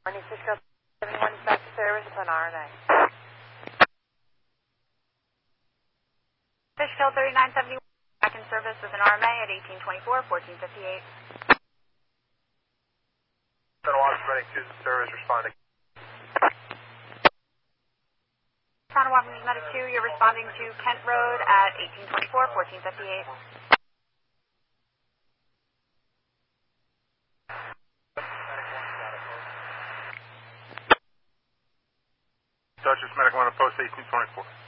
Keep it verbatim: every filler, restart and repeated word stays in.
Morning, Fishkill seventy-one is back to service on R N A. Fishkill thirty-nine seventy-one back in service with an R M A at eighteen twenty-four, fourteen fifty-eight. Center Watch ready to service responding. Town of Washington Medic two, you're responding to Kent Road at eighteen twenty-four, fourteen fifty-eight. Dutchess Medic one to post eighteen twenty-four.